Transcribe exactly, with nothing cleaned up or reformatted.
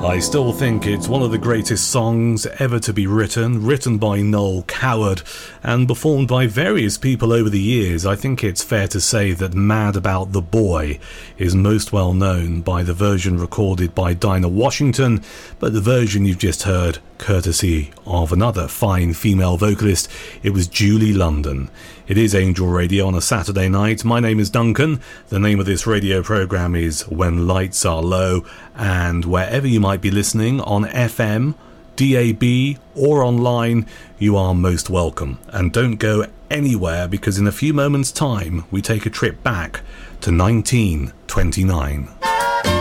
I still think it's one of the greatest songs ever to be written, written by Noel Coward and performed by various people over the years. I think it's fair to say that Mad About the Boy is most well known by the version recorded by Dinah Washington, but the version you've just heard, courtesy of another fine female vocalist, it was Julie London. It is Angel Radio on a Saturday night. My name is Duncan. The name of this radio programme is When Lights Are Low, and wherever you might be listening on F M, D A B or online, you are most welcome. And don't go anywhere, because in a few moments' time we take a trip back to nineteen twenty-nine.